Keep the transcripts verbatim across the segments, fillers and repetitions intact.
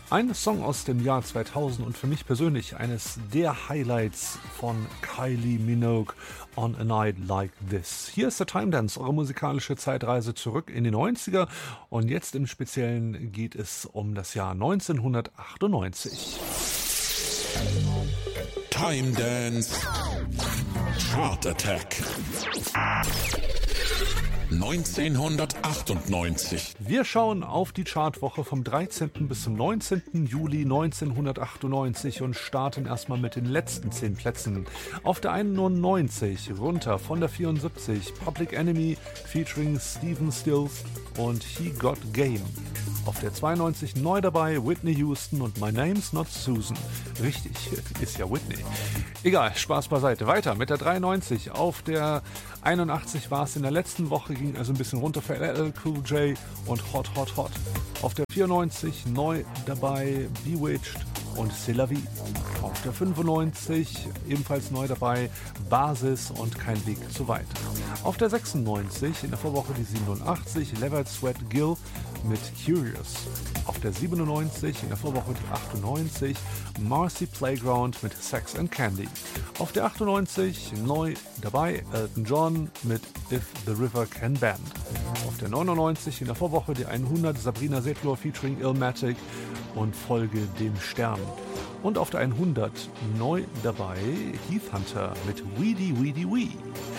Ein Song aus dem Jahr zweitausend und für mich persönlich eines der Highlights von Kylie Minogue, On a Night Like This. Hier ist der Time Dance, eure musikalische Zeitreise zurück in die neunziger und jetzt im Speziellen geht es um das Jahr neunzehnhundertachtundneunzig. Time Dance Chart Attack neunzehnhundertachtundneunzig. Wir schauen auf die Chartwoche vom dreizehnten bis zum neunzehnten Juli neunzehnhundertachtundneunzig und starten erstmal mit den letzten zehn Plätzen. Auf der einundneunzig runter von der vierundsiebzig Public Enemy featuring Stephen Stills und He Got Game. Auf der zweiundneunzig neu dabei Whitney Houston und My Name's Not Susan. Richtig, ist ja Whitney. Egal, Spaß beiseite. Weiter mit der dreiundneunzig. Auf der einundachtzig war es in der letzten Woche, ging also ein bisschen runter für L L Cool J und Hot Hot Hot. Auf der vierundneunzig neu dabei Bewitched und C'est la Vie. Auf der fünfundneunzig ebenfalls neu dabei Basis und Kein Weg zu weit. Auf der sechsundneunzig in der Vorwoche die siebenundachtzig Levitt Sweat Gill mit Curious. Auf der siebenundneunzig in der Vorwoche die achtundneunzig Marcy Playground mit Sex and Candy. Auf der achtundneunzig neu dabei Elton John mit If the River Can Bend. Auf der neunundneunzig in der Vorwoche die hundert Sabrina Setlur featuring Illmatic und Folge dem Stern. Und auf der hundert neu dabei Heath Hunter mit Weedy Weedy Wee.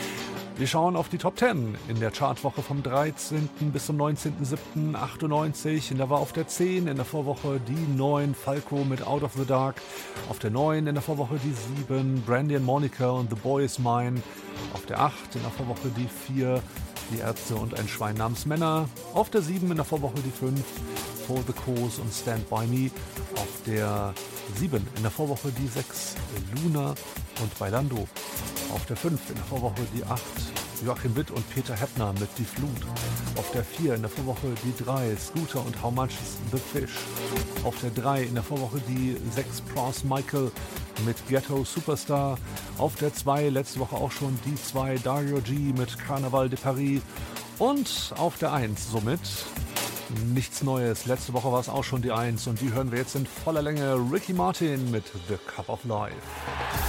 Wir schauen auf die Top zehn in der Chartwoche vom dreizehnten bis zum neunzehnten siebten achtundneunzig. In der war auf der zehn in der Vorwoche die neun Falco mit Out of the Dark. Auf der neun in der Vorwoche die sieben Brandy and Monica und The Boy Is Mine. Auf der acht in der Vorwoche die vier Die Ärzte und ein Schwein namens Männer. Auf der sieben in der Vorwoche die fünf For the Cause und Stand By Me. Auf der sieben in der Vorwoche die sechs Luna und Bailando. Auf der fünf in der Vorwoche die acht Joachim Witt und Peter Heppner mit Die Flut. Auf der vier in der Vorwoche die drei Scooter und How Much is the Fish. Auf der drei in der Vorwoche die sechs Pros Michael mit Ghetto Superstar. Auf der zwei letzte Woche auch schon die zwei Dario G mit Carnaval de Paris. Und auf der eins somit nichts Neues. Letzte Woche war es auch schon die eins und die hören wir jetzt in voller Länge. Ricky Martin mit The Cup of Life.